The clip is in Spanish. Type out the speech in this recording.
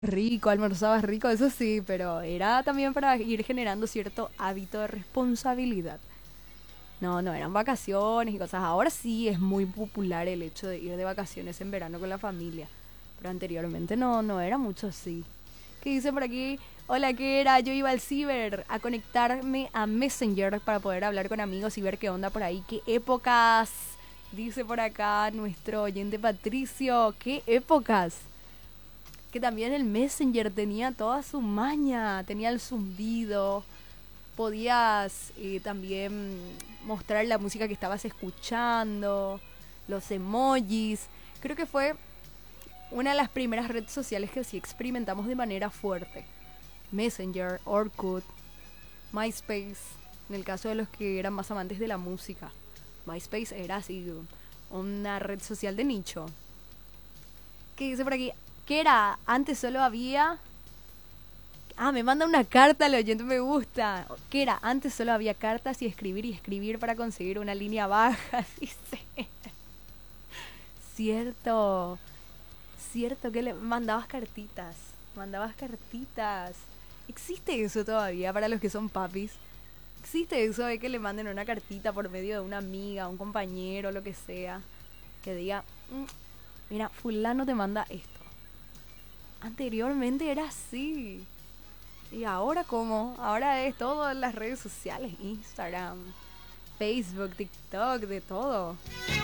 Rico, almorzabas rico, eso sí, pero era también para ir generando cierto hábito de responsabilidad. No, no eran vacaciones y cosas. Ahora sí es muy popular el hecho de ir de vacaciones en verano con la familia. Pero anteriormente no era mucho así. ¿Qué dice por aquí? Hola, ¿qué era? Yo iba al ciber a conectarme a Messenger para poder hablar con amigos y ver qué onda por ahí. ¿Qué épocas? Dice por acá nuestro oyente Patricio. ¿Qué épocas? Que también el Messenger tenía toda su maña. Tenía el zumbido. Podías también mostrar la música que estabas escuchando. Los emojis. Creo que fue una de las primeras redes sociales que sí experimentamos de manera fuerte. Messenger, Orkut, MySpace, en el caso de los que eran más amantes de la música. MySpace era así, una red social de nicho. ¿Qué dice por aquí? ¿Qué era? Antes solo había... Ah, me manda una carta al oyente, me gusta. ¿Qué era? Antes solo había cartas y escribir para conseguir una línea baja, dice. Cierto, cierto que le mandabas cartitas, mandabas cartitas. ¿Existe eso todavía para los que son papis? ¿Existe eso de que le manden una cartita por medio de una amiga, un compañero, lo que sea? Que diga, mira, fulano te manda esto. Anteriormente era así. ¿Y ahora cómo? Ahora es todo en las redes sociales, Instagram, Facebook, TikTok, de todo.